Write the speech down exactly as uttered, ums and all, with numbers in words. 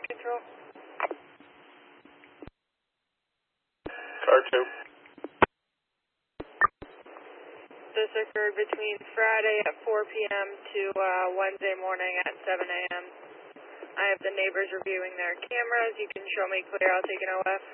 control. Car two. This occurred between Friday at four p m to uh, Wednesday morning at seven a m I have the neighbors reviewing their cameras. You can show me clear. I'll take an O F.